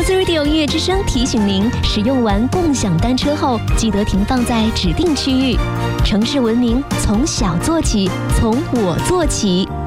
News Radio 音乐之声提醒您，使用完共享单车后，记得停放在指定区域。城市文明从小做起，从我做起。